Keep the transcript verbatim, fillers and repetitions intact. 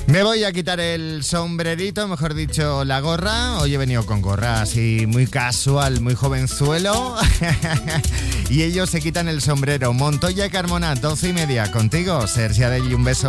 Me voy a quitar el sombrerito, mejor dicho, la gorra. Hoy he venido con gorra así muy casual, muy jovenzuelo. Y ellos se quitan el sombrero. Montoya y Carmona, doce y media. Contigo, Sergi Adell, un beso.